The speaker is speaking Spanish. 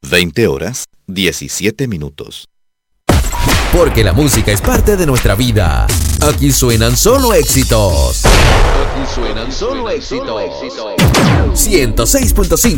20 horas, 17 minutos. Porque la música es parte de nuestra vida. Aquí suenan solo éxitos. Aquí suenan solo éxitos. 106.5